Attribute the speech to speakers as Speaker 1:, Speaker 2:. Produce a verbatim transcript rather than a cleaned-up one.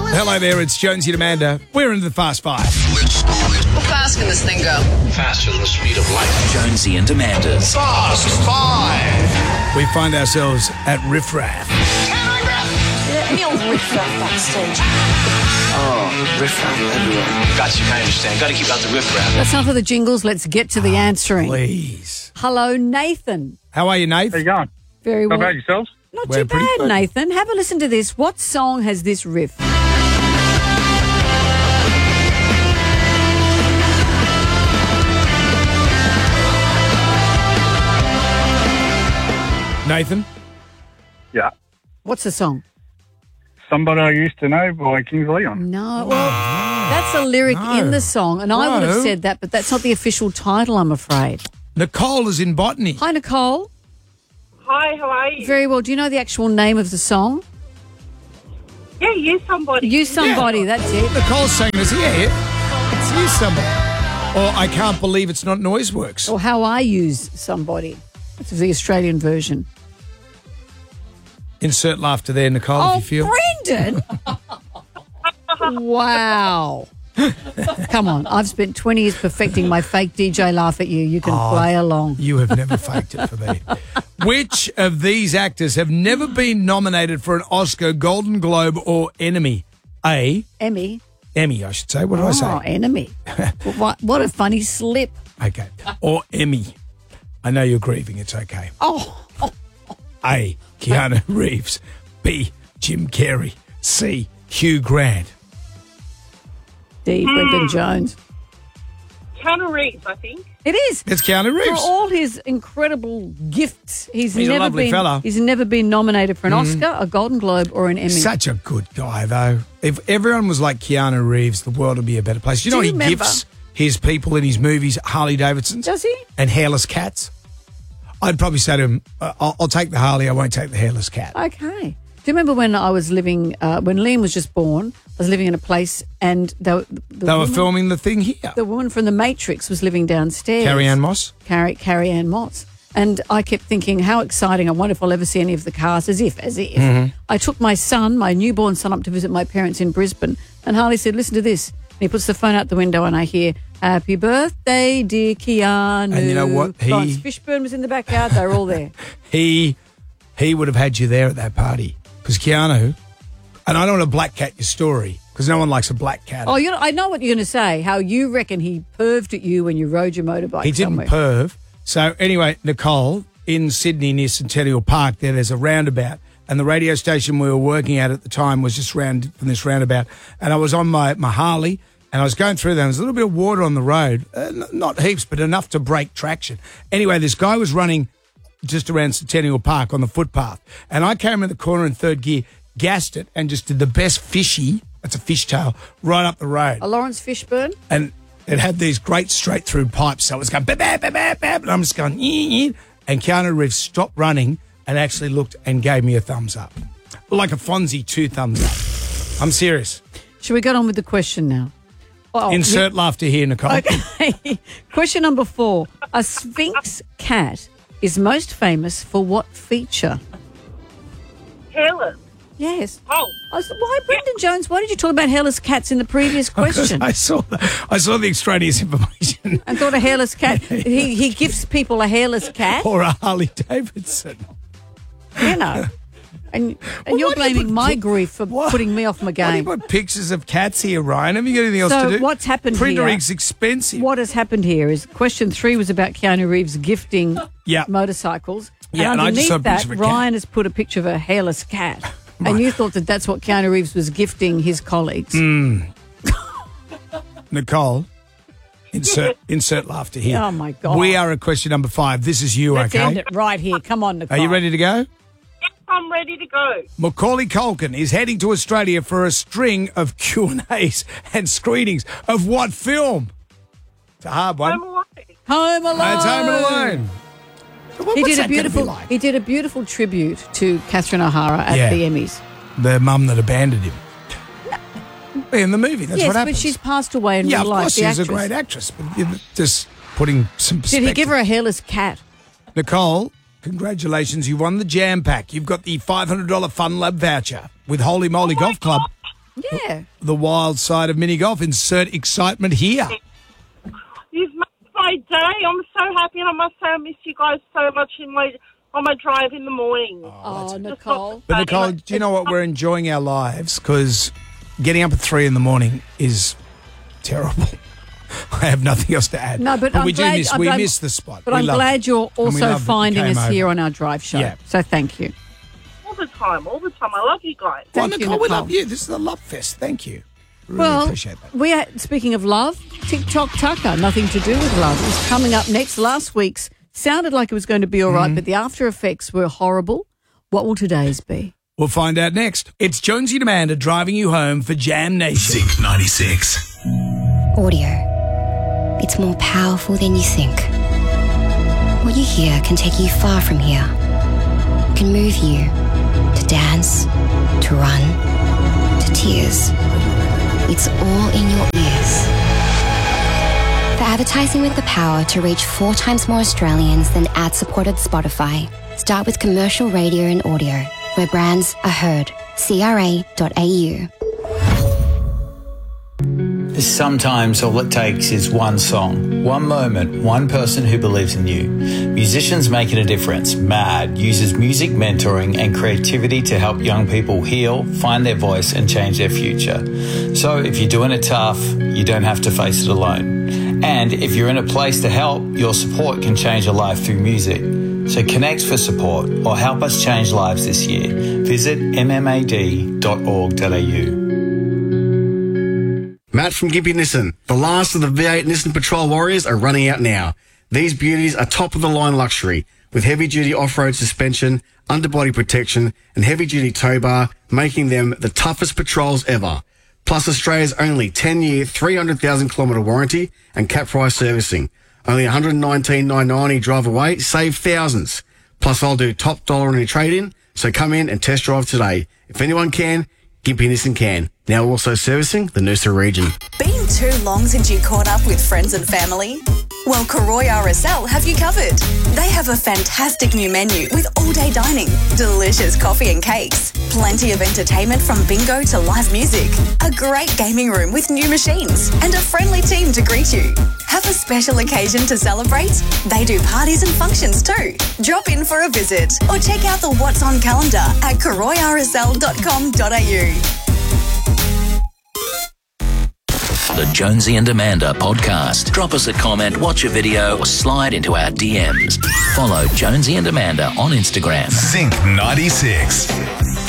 Speaker 1: Hello there, it's Jonesy and Amanda. We're into the Fast Five.
Speaker 2: How fast can this thing go?
Speaker 3: Faster than the speed of light.
Speaker 4: Jonesy and Amanda's
Speaker 3: Fast Five.
Speaker 1: We find ourselves at Riff Raff.
Speaker 5: Any old riff-raff backstage.
Speaker 3: Oh, riff-raff everywhere. Got you, I understand. Got to keep out the riff-raff.
Speaker 6: That's enough of the jingles. Let's get to the answering.
Speaker 1: Please.
Speaker 6: Hello, Nathan.
Speaker 1: How are you, Nath?
Speaker 7: How you going?
Speaker 6: Very
Speaker 7: How
Speaker 6: well.
Speaker 7: about yourselves?
Speaker 6: Not
Speaker 1: We're
Speaker 6: too
Speaker 1: pretty
Speaker 6: bad,
Speaker 1: good.
Speaker 6: Nathan. Have a listen to this. What song has this riff?
Speaker 1: Nathan?
Speaker 7: Yeah.
Speaker 6: What's the song?
Speaker 7: Somebody I Used to Know by Kings of Leon.
Speaker 6: No. Well, that's a lyric
Speaker 1: No.
Speaker 6: in the song, and I would have
Speaker 1: No.
Speaker 6: said that, but that's not the official title, I'm afraid.
Speaker 1: Nicole is in botany.
Speaker 6: Hi, Nicole.
Speaker 8: Hi, how are you?
Speaker 6: Very well. Do you know the actual name of the song?
Speaker 8: Yeah, you somebody.
Speaker 6: You Somebody, that's it.
Speaker 1: Nicole's saying this. Yeah, it's you somebody. Or I can't believe it's not Noiseworks.
Speaker 6: Or How I Use Somebody. That's the Australian version.
Speaker 1: Insert laughter there, Nicole,
Speaker 6: Oh,
Speaker 1: if you feel.
Speaker 6: Brendan! Wow. Come on, I've spent twenty years perfecting my fake D J laugh at you. You can
Speaker 1: Oh,
Speaker 6: play along.
Speaker 1: You have never faked it for me. Which of these actors have never been nominated for an Oscar, Golden Globe, or Emmy? A.
Speaker 6: Emmy.
Speaker 1: Emmy, I should say. What did I say?
Speaker 6: Oh, enemy. what, what a funny slip.
Speaker 1: Okay. Or Emmy. I know you're grieving. It's okay.
Speaker 6: Oh,
Speaker 1: A. Keanu Reeves. B. Jim Carrey. C. Hugh Grant.
Speaker 6: D. Brendan Jones.
Speaker 8: Keanu Reeves, I think.
Speaker 6: It is.
Speaker 1: It's Keanu
Speaker 6: For
Speaker 1: Reeves.
Speaker 6: all his incredible gifts, he's,
Speaker 1: He's a
Speaker 6: never
Speaker 1: lovely
Speaker 6: been.
Speaker 1: fella. Mm-hmm.
Speaker 6: He's never been nominated for an Oscar, a Golden Globe, or an Emmy.
Speaker 1: Such a good guy, though. If everyone was like Keanu Reeves, the world would be a better place. You
Speaker 6: Do
Speaker 1: know
Speaker 6: you
Speaker 1: what he
Speaker 6: remember-
Speaker 1: gifts his people in his movies? Harley Davidsons.
Speaker 6: Does he?
Speaker 1: And hairless cats. I'd probably say to him, uh, I'll, I'll take the Harley, I won't take the hairless cat.
Speaker 6: Okay. Do you remember when I was living, uh, when Liam was just born, I was living in a place and they, were- the,
Speaker 1: They were
Speaker 6: woman,
Speaker 1: filming the thing here.
Speaker 6: the woman from The Matrix was living downstairs.
Speaker 1: Carrie Ann Moss.
Speaker 6: Carrie, Carrie Ann Moss. And I kept thinking, how exciting. I wonder if I'll ever see any of the cars, as if, as if.
Speaker 1: Mm-hmm.
Speaker 6: I took my son, my newborn son, up to visit my parents in Brisbane. And Harley said, listen to this. And he puts the phone out the window and I hear, happy birthday, dear Keanu.
Speaker 1: And you know what? He-
Speaker 6: Lawrence Fishburne was in the backyard. They were all there.
Speaker 1: He he would have had you there at that party. Because Keanu, and I don't want to black cat your story, because no one likes a black cat.
Speaker 6: Oh, you know, I know what you're going to say, how you reckon he perved at you when you rode your motorbike
Speaker 1: He didn't
Speaker 6: somewhere.
Speaker 1: perv. So anyway, Nicole, in Sydney near Centennial Park, there, there's a roundabout. And the radio station we were working at at the time was just round from this roundabout. And I was on my, my Harley, and I was going through there. There was a little bit of water on the road. Uh, n- not heaps, but enough to break traction. Anyway, this guy was running just around Centennial Park on the footpath. And I came in the corner in third gear, gassed it, and just did the best fishy, that's a fishtail, right up the road.
Speaker 6: A Lawrence Fishburne?
Speaker 1: And it had these great straight through pipes, so it was going bap, bap, bap, bap, bap, and I'm just going, ee, ee. And Keanu Reeves stopped running and actually looked and gave me a thumbs up. Like a Fonzie, two thumbs up. I'm serious.
Speaker 6: Should we get on with the question now? Oh,
Speaker 1: Insert laughter here, Nicole.
Speaker 6: Okay. Question number four. A Sphinx cat is most famous for what feature?
Speaker 8: Hairless.
Speaker 6: Yes.
Speaker 8: Oh.
Speaker 6: I said, why, Brendan Jones, why did you talk about hairless cats in the previous question?
Speaker 1: I saw the, I saw the extraneous information.
Speaker 6: I thought a hairless cat, he, he gives people a hairless cat,
Speaker 1: Or a Harley Davidson.
Speaker 6: you know. And, and you're
Speaker 1: why do you
Speaker 6: blaming
Speaker 1: put-
Speaker 6: my grief for
Speaker 1: What?
Speaker 6: putting me off my
Speaker 1: Why do you
Speaker 6: game.
Speaker 1: put pictures of cats here, Ryan? Have you got anything else
Speaker 6: So
Speaker 1: to do?
Speaker 6: what's happened
Speaker 1: Printer
Speaker 6: here-
Speaker 1: ink's expensive.
Speaker 6: What has happened here is question three was about Keanu Reeves gifting
Speaker 1: Yeah.
Speaker 6: motorcycles.
Speaker 1: Yeah, and
Speaker 6: and
Speaker 1: I just
Speaker 6: underneath
Speaker 1: saw a
Speaker 6: that,
Speaker 1: picture of a cat.
Speaker 6: Ryan has put a picture of a hairless cat. And you thought that that's what Keanu Reeves was gifting his colleagues.
Speaker 1: Mm. Nicole, insert insert laughter here.
Speaker 6: Oh, my God.
Speaker 1: We are at question number five. This is you,
Speaker 6: Let's
Speaker 1: okay?
Speaker 6: end it right here. Come on, Nicole.
Speaker 1: Are you ready to go?
Speaker 8: I'm ready to go.
Speaker 1: Macaulay Culkin is heading to Australia for a string of Q and A's and screenings of what film? It's a hard one.
Speaker 8: I'm alone.
Speaker 6: Home Alone.
Speaker 1: It's Home Alone. What-
Speaker 6: He
Speaker 1: what's
Speaker 6: did a
Speaker 1: that gonna be
Speaker 6: beautiful.
Speaker 1: like?
Speaker 6: He did a beautiful tribute to Catherine O'Hara at
Speaker 1: Yeah.
Speaker 6: the Emmys.
Speaker 1: The mum that abandoned him. In the movie, that's
Speaker 6: yes,
Speaker 1: what happens.
Speaker 6: but she's passed away in
Speaker 1: yeah,
Speaker 6: real
Speaker 1: of
Speaker 6: life.
Speaker 1: course,
Speaker 6: the
Speaker 1: she's a
Speaker 6: actress.
Speaker 1: great actress. But you know, just putting some
Speaker 6: Did
Speaker 1: perspective.
Speaker 6: he give her a hairless cat?
Speaker 1: Nicole, congratulations. You won the Jam Pack. You've got the five hundred dollars Fun Lab voucher with Holy Moly
Speaker 8: Oh my
Speaker 1: Golf Club.
Speaker 6: Yeah.
Speaker 1: The wild side of mini golf. Insert excitement here.
Speaker 8: You've made my day. I'm so happy, and I must say I miss you guys so much in my on my drive in the morning.
Speaker 6: Oh, Nicole.
Speaker 1: But Nicole, do you know what? We're enjoying our lives because getting up at three in the morning is terrible. I have nothing else to add.
Speaker 6: No, but, I'm
Speaker 1: we
Speaker 6: glad,
Speaker 1: do miss.
Speaker 6: I'm
Speaker 1: we
Speaker 6: glad,
Speaker 1: miss the spot.
Speaker 6: But
Speaker 1: we
Speaker 6: I'm glad you're
Speaker 1: and we
Speaker 6: also
Speaker 1: loved that you
Speaker 6: finding
Speaker 1: came
Speaker 6: us
Speaker 1: over.
Speaker 6: here on our drive show.
Speaker 1: Yeah.
Speaker 6: So thank you.
Speaker 8: All the time, all the time. I love you guys.
Speaker 1: Well,
Speaker 6: Thank you,
Speaker 1: Nicole, we
Speaker 6: Nicole.
Speaker 1: love you. This is a love fest. Thank you. Really
Speaker 6: Well,
Speaker 1: appreciate that.
Speaker 6: we are, speaking of love, TikTok Tucker, nothing to do with love, is coming up next. Last week's sounded like it was going to be all right, but the after effects were horrible. What will today's be?
Speaker 1: We'll find out next. It's Jonesy and Amanda driving you home for Jam Nation.
Speaker 4: Zinc ninety-six.
Speaker 9: Audio. It's more powerful than you think. What you hear can take you far from here. Can move you to dance, to run, to tears. It's all in your ears. For advertising with the power to reach four times more Australians than ad-supported Spotify, start with commercial radio and audio, where brands are heard. C R A dot A U.
Speaker 10: Sometimes all it takes is one song, one moment, one person who believes in you. Musicians Making a Difference, MAD, uses music mentoring and creativity to help young people heal, find their voice and change their future. So if you're doing it tough, you don't have to face it alone. And if you're in a place to help, your support can change a life through music. So connect for support or help us change lives this year. Visit m m a d dot org dot a u.
Speaker 11: Matt from Gimpy Nissan. The last of the V eight Nissan Patrol Warriors are running out now. These beauties are top-of-the-line luxury, with heavy-duty off-road suspension, underbody protection, and heavy-duty tow bar, making them the toughest patrols ever. Plus Australia's only ten-year, three hundred thousand kilometre warranty and cap price servicing. Only one hundred nineteen thousand nine hundred ninety drive away, save thousands. Plus I'll do top dollar on your trade-in, so come in and test drive today. If anyone can, Gimpy Nissan can. Now also servicing the Noosa region.
Speaker 12: Been too long since you caught up with friends and family? Well, Karoy R S L have you covered. They have a fantastic new menu with all-day dining, delicious coffee and cakes, plenty of entertainment from bingo to live music, a great gaming room with new machines, and a friendly team to greet you. Have a special occasion to celebrate? They do parties and functions too. Drop in for a visit or check out the What's On calendar at karoy r s l dot com dot a u.
Speaker 13: The Jonesy and Amanda podcast. Drop us a comment, watch a video, or slide into our D Ms. Follow Jonesy and Amanda on Instagram.
Speaker 4: Zinc ninety-six.